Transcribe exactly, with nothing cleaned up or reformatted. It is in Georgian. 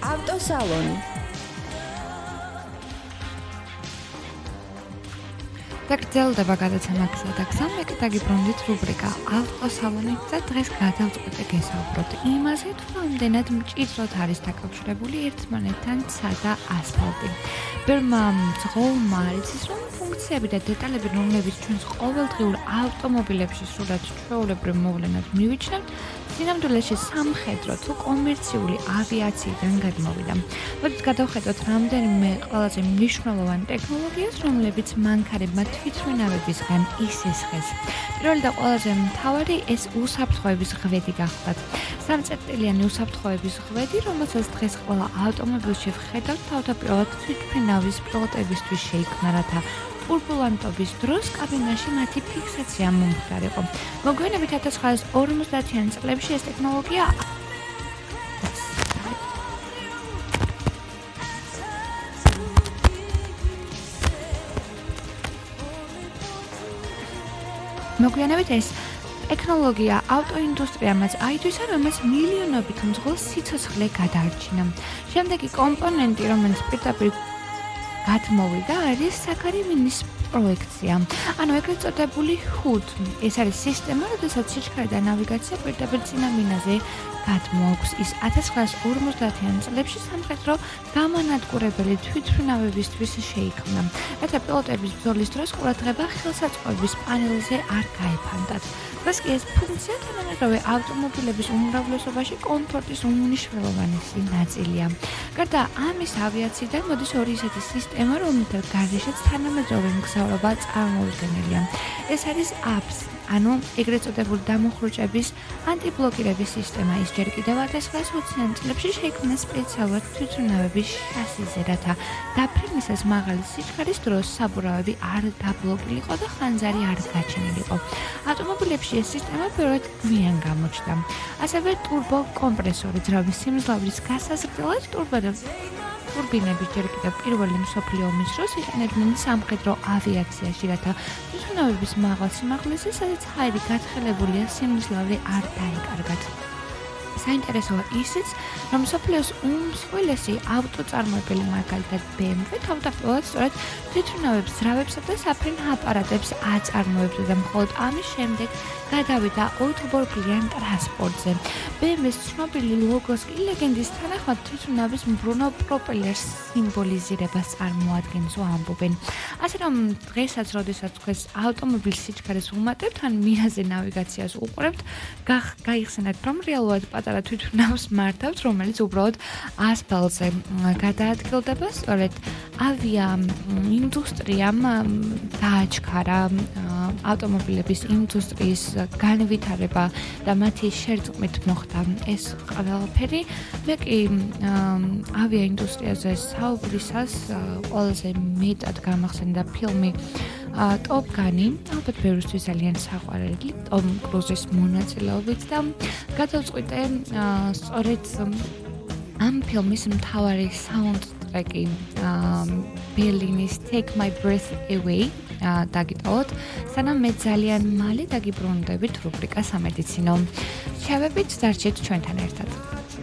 ავტოსალონი. დაგრძელდება გადაცემა გზადაგზა, მე კი დაგიბრუნდით რუბრიკა ავტოსალონით და დღეს გადავწყვეტე გესაუბროთ იმაზე, თუ რამდენად მჭიდროდ არის დაკავშირებული ერთმანეთთან ცა და ასფალტი. ბევრმა მძღოლმა არ იცის, რომ ფუნქციები და დეტალები, რომლებიც ჩვენს ყოველდღიურ ავტომობილებში სრულად ჩვეულებრივ მოვლენად მივიჩნევთ, სინამდვილეში სამხედრო თუ კომერციული ავიაციიდან გადმოვიდა. მოდით გადავხედოთ რამდენიმე ყველაზე მნიშვნელოვან ტექნოლოგიას, რომლებიც მანქანებმა თვითმფრინავებისგან ისესხეს. პირველი და ყველაზე მთავარი ეს უსაფრთხოების ღვედი გახლდათ. სამწერტილიანი უსაფრთხოების ღვედი, რომელსაც დღეს ყველა ავტომობილში ვხედავთ, თავდაპირველად თვითმფრინავის პილოტებისთვის შეიქმნა, რათა ტურბულენტობის დროს კაბინაში მათი ფიქსაცია მომხდარიყო. მოგვიანებით ათას ცხრაასი ორმოცდაათიანი წლებში ეს ტექნოლოგია მოგვიანებით ეს ტექნოლოგია ავტოინდუსტრიამაც აითვისა, რომელს მილიონობით მძღოლს სიცოცხლე გადაარჩინა. შემდეგი კომპონენტი, რომელიც პირდაპირ გადმოვიდა, არის საქარი მინის პროექცია. ანუ ეგრეთ წოდებული ჰუდ. ეს არის სისტემა, როდესაც სიჩქარე და ნავიგაცია პირდაპირ წინა მინაზე გადმოაქვს. ის ათას ცხრაასი ორმოცდაათიან წლებში სამხედრო გამანადგურებელი თვითმფრინავებისთვის შეიქმნა. რათა პილოტების ბრძოლის დროს ყურადღება ხელსაწყოების პანელზე არ გაეფანტათ. დღეს კი ეს ფუნქცია თანამედროვე ავტომობილების უმრავლესობაში კომფორტის უმნიშვნელოვანესი ნაწილია. გარდა ამის ავიაციიდან მოდის ორი ისეთი სისტემა, რომელთა გარეშეც თანამედროვე მგზავრობა წარმოუდგენელია. ეს არის აპს, ანუ ეგრეთ წოდებული დამუხრუჭების ანტიბლოკირების სისტემა. ის ჯერ კიდევ ათას ცხრაასი ოციან წლებში შეიქმნა სპეციალურად თვითმფრინავების შასიზე, რათა დაფრინისას მაღალი სიჩქარის დროს საბურავები არ დაბლოკილიყო და ხანძარი არ გაჩენილიყო. ავტომობილებში ეს სისტემა პირველად გვიან გამოჩნდა. ასევე ტურბო კომპრესორი ძრავის სიმძლავრის გასაზრდელად ტურბინები ჯერ კიდევ პირველი მსოფლიო ომის დროს იყენებდნენ სამხედრო ავიაციაში, რათა თვითმფრინავების მაღალ სიმაღლეზე, სადაც ჰაერი გათხელებულია, სიმძლავრე არ დაეკარგათ. საინტერესოა ისიც, რომ მსოფლიოს უმსხვილესი ავტოწარმოებელი მაგალითად ბე ემ ვე თავდაპირველად სწორედ თვითმფრინავებს, ძრავებსა და საფრენ აპარატებს აწარმოებდა და მხოლოდ ამის შემდეგ გადავიდა ოთხბორბლიან ტრანსპორტზე. ბე ემ ვის ცნობილი ლოგოს კი ლეგენდის თანახმად თვითმფრინავის მბრუნავ პროპელერს სიმბოლიზირებას წარმოადგენს, ამბობენ. ასე რომ დღესაც, როდესაც თქვენს ავტომობილის სიჩქარეს ვუმატებთ, ან მინაზე ნავიგაციას უყურებთ, გაიხსენეთ, რომ რეალურად პატარა თვითმფრინავს მართავთ, რომელიც უბრალოდ ასფალტზე გადაადგილდება. სწორედ ავია ინდუსტრიამ დააჩქარა ავტომობილების ინდუსტრიის განვითარება და მათი შერწყმით მოხდა ეს ყველაფერი. მე კი ავია ინდუსტრიაზე საუბრისას ყველაზე მეტად გამახსენდა ფილმი Top Gun-ი, ალბათ ბევრისთვის ძალიან საყვარელი, ტომ კრუზის მონაწილეობით და გადავწყვიტე სწორედ ამ ფილმის მთავარი საუნდტრეკი ბერლინის Take My Breath Away დაგიტოვოთ, სანამ მე ძალიან მალე დაგიბრუნდებით რუბრიკა სამედიცინო. შევებით, დარჩით ჩვენთან ერთად.